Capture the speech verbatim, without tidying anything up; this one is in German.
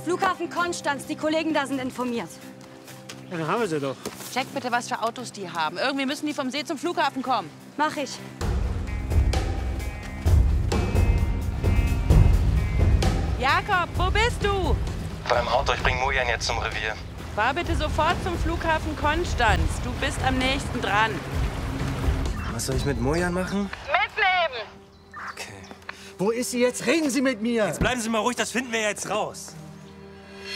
Flughafen Konstanz. Die Kollegen da sind informiert. Ja, dann haben wir sie doch. Check bitte, was für Autos die haben. Irgendwie müssen die vom See zum Flughafen kommen. Mach ich. Jakob, wo bist du? Beim Auto, ich bring Mojan jetzt zum Revier. Fahr bitte sofort zum Flughafen Konstanz. Du bist am nächsten dran. Was soll ich mit Mojan machen? Mitnehmen! Okay. Wo ist sie jetzt? Reden Sie mit mir! Bleiben Sie mal ruhig, das finden wir jetzt raus.